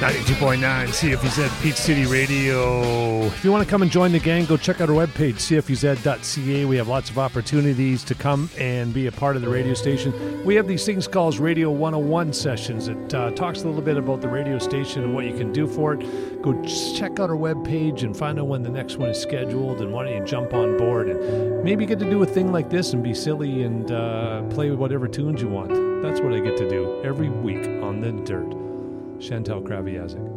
92.9 CFUZ Peach City Radio. If you want to come and join the gang, go check out our webpage, cfuz.ca. We have lots of opportunities to come and be a part of the radio station. We have these things called Radio 101 sessions. It talks a little bit about the radio station and what you can do for it. Go check out our webpage and find out when the next one is scheduled, and why don't you jump on board and maybe get to do a thing like this and be silly and play with whatever tunes you want. That's what I get to do every week on the dirt. Chantal Kraviazik.